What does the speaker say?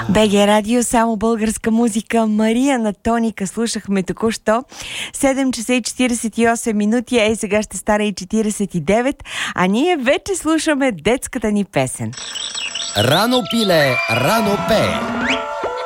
БГ Радио, само българска музика. Мария на Тоника слушахме току-що. 7 часа и 48 минути, ей сега ще стара и 49, а ние вече слушаме детската ни песен. Рано пиле, рано пее.